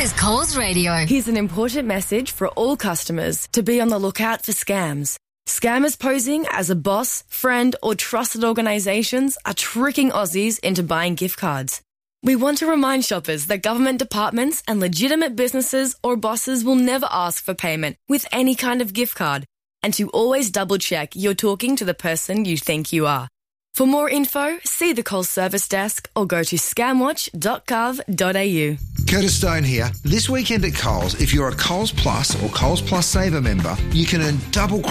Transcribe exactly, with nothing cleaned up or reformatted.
is Coles Radio. Here's an important message for all customers to be on the lookout for scams. Scammers posing as a boss, friend or trusted organisations are tricking Aussies into buying gift cards. We want to remind shoppers that government departments and legitimate businesses or bosses will never ask for payment with any kind of gift card, and to always double check you're talking to the person you think you are. For more info, see the Coles Service Desk or go to scamwatch dot gov dot a u. Curtis Stone here. This weekend at Coles, if you're a Coles Plus or Coles Plus Saver member, you can earn double